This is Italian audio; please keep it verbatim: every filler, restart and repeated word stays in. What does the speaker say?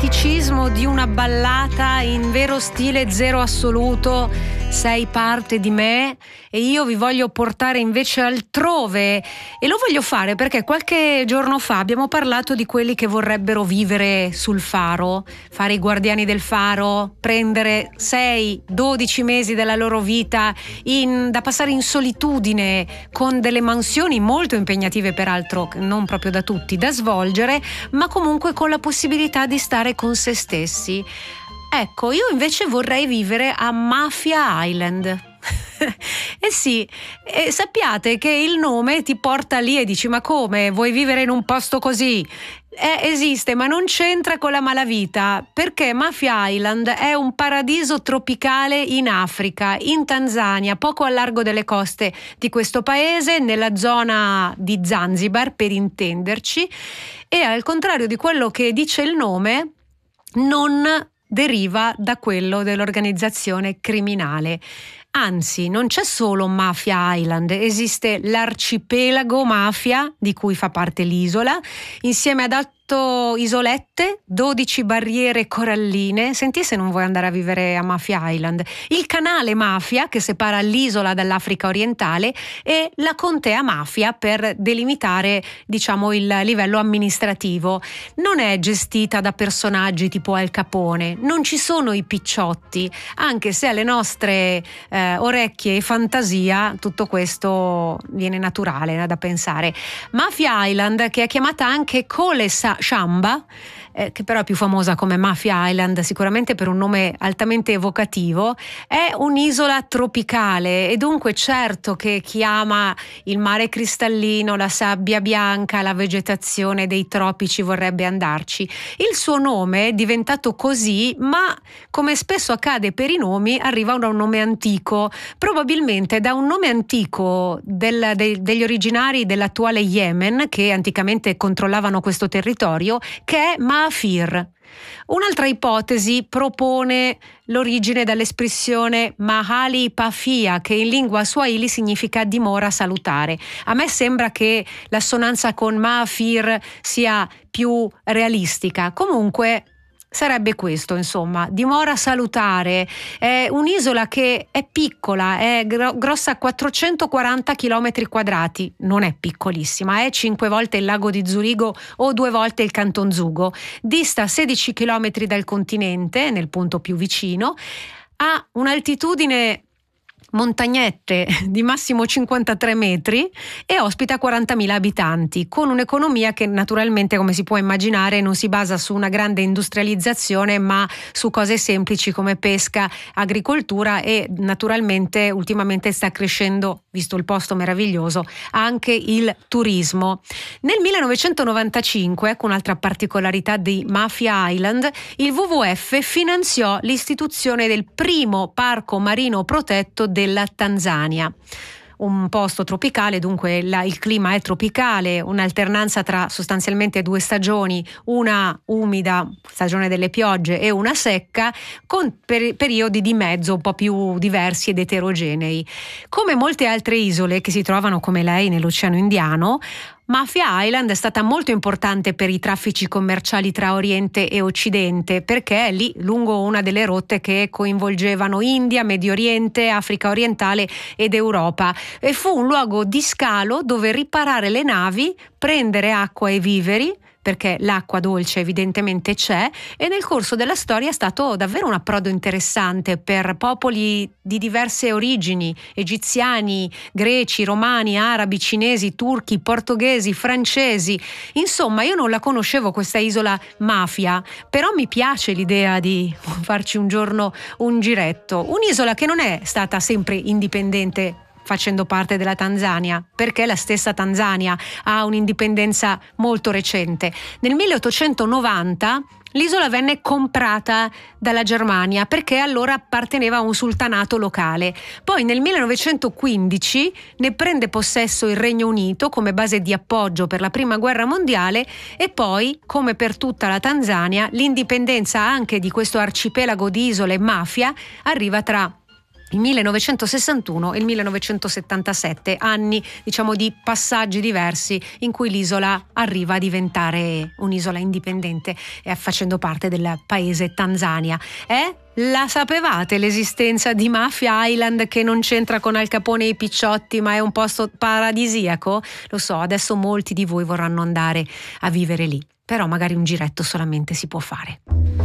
romanticismo di una ballata in vero stile zero assoluto, sei parte di me, e io vi voglio portare invece altrove, e lo voglio fare perché qualche giorno fa abbiamo parlato di quelli che vorrebbero vivere sul faro, fare i guardiani del faro, prendere sei dodici mesi della loro vita in, da passare in solitudine, con delle mansioni molto impegnative, peraltro non proprio da tutti da svolgere, ma comunque con la possibilità di stare con se stessi. Ecco, io invece vorrei vivere a Mafia Island. Eh sì, e sappiate che il nome ti porta lì e dici: ma come, vuoi vivere in un posto così? Eh, esiste, ma non c'entra con la malavita, perché Mafia Island è un paradiso tropicale in Africa, in Tanzania, poco a largo delle coste di questo paese, nella zona di Zanzibar, per intenderci, e al contrario di quello che dice il nome, non deriva da quello dell'organizzazione criminale. Anzi, non c'è solo Mafia Island, esiste l'arcipelago Mafia, di cui fa parte l'isola, insieme ad otto isolette, dodici barriere coralline. Senti se non vuoi andare a vivere a Mafia Island. Il canale Mafia, che separa l'isola dall'Africa orientale, e la contea Mafia, per delimitare, diciamo, il livello amministrativo. Non è gestita da personaggi tipo Al Capone, non ci sono i picciotti, anche se alle nostre eh, orecchie e fantasia tutto questo viene naturale da pensare. Mafia Island, che è chiamata anche Cole Shamba, eh, che però è più famosa come Mafia Island sicuramente per un nome altamente evocativo, è un'isola tropicale, e dunque certo che chi ama il mare cristallino, la sabbia bianca, la vegetazione dei tropici vorrebbe andarci. Il suo nome è diventato così, ma come spesso accade per i nomi, arriva da un nome antico, probabilmente da un nome antico del, de, degli originari dell'attuale Yemen, che anticamente controllavano questo territorio, che è Maafir. Un'altra ipotesi propone l'origine dall'espressione Mahali Pafia, che in lingua swahili significa dimora salutare. A me sembra che l'assonanza con Maafir sia più realistica. Comunque sarebbe questo, insomma, dimora salutare. È un'isola che è piccola, è gro- grossa quattrocentoquaranta chilometri quadrati, non è piccolissima, è cinque volte il lago di Zurigo o due volte il Canton Zugo, dista sedici chilometri dal continente, nel punto più vicino, ha un'altitudine montagnette di massimo cinquantatré metri e ospita quarantamila abitanti, con un'economia che naturalmente, come si può immaginare, non si basa su una grande industrializzazione, ma su cose semplici come pesca, agricoltura, e naturalmente ultimamente sta crescendo, visto il posto meraviglioso, anche il turismo. Nel millenovecentonovantacinque, con un'altra particolarità di Mafia Island, il W W F finanziò l'istituzione del primo parco marino protetto della Tanzania. Un posto tropicale, dunque la, il clima è tropicale, un'alternanza tra sostanzialmente due stagioni, una umida, stagione delle piogge, e una secca, con per, periodi di mezzo un po' più diversi ed eterogenei. Come molte altre isole che si trovano come lei nell'Oceano Indiano, Mafia Island è stata molto importante per i traffici commerciali tra Oriente e Occidente, perché è lì lungo una delle rotte che coinvolgevano India, Medio Oriente, Africa orientale ed Europa, e fu un luogo di scalo dove riparare le navi, prendere acqua e viveri, perché l'acqua dolce evidentemente c'è, e nel corso della storia è stato davvero un approdo interessante per popoli di diverse origini: egiziani, greci, romani, arabi, cinesi, turchi, portoghesi, francesi. Insomma, io non la conoscevo questa isola Mafia, però mi piace l'idea di farci un giorno un giretto. Un'isola che non è stata sempre indipendente facendo parte della Tanzania, perché la stessa Tanzania ha un'indipendenza molto recente. Nel milleottocentonovanta l'isola venne comprata dalla Germania, perché allora apparteneva a un sultanato locale. Poi nel millenovecentoquindici ne prende possesso il Regno Unito come base di appoggio per la Prima Guerra Mondiale, e poi, come per tutta la Tanzania, l'indipendenza anche di questo arcipelago di isole Mafia arriva tra il millenovecentosessantuno e il millenovecentosettantasette, anni diciamo di passaggi diversi in cui l'isola arriva a diventare un'isola indipendente e facendo parte del paese Tanzania. Eh? La sapevate l'esistenza di Mafia Island, che non c'entra con Al Capone e i picciotti, ma è un posto paradisiaco? Lo so, adesso molti di voi vorranno andare a vivere lì, però magari un giretto solamente si può fare.